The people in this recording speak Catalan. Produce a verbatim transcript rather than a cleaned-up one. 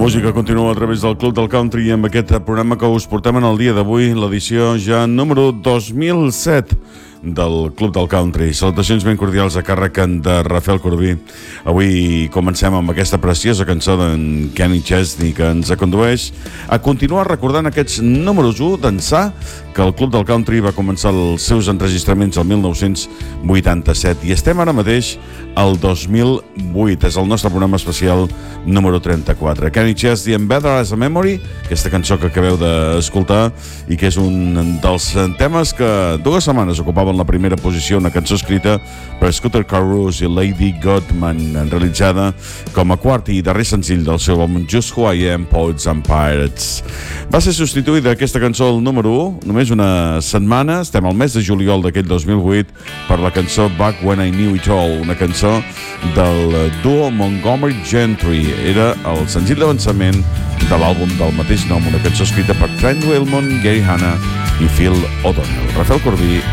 música continua a través del Club del Country i amb aquest programa que us portem en el dia d'avui, l'edició ja número dos mil set del Club del Country. Salutacions ben cordials a càrrec de Rafael Corbí. Avui comencem amb aquesta preciosa cançó d'en Kenny Chesney que ens condueix a continuar recordant aquests números u d'ençà que el Club del Country va començar els seus enregistraments el mil nou-cents vuitanta-set i estem ara mateix al dos mil vuit. És el nostre programa especial número trenta-quatre. Kenny Chesney en Better as a Memory, aquesta cançó que acabeu d'escoltar i que és un dels temes que dues setmanes ocupaven la primera posició, una cançó escrita per Scooter Carruth i Lady Goodman, realitzada com a quart i darrer senzill del seu àlbum Just Who I Am, Poets and Pirates. Va ser substituïda aquesta cançó al número u només una setmana, estem al mes de juliol d'aquell dos mil vuit, per la cançó Back When I Knew It All, una cançó del duo Montgomery Gentry. Era el senzill d'avançament de l'àlbum del mateix nom, una cançó escrita per Trent Wilmot, Gary Hanna i Phil O'Donnell. Rafael Corbí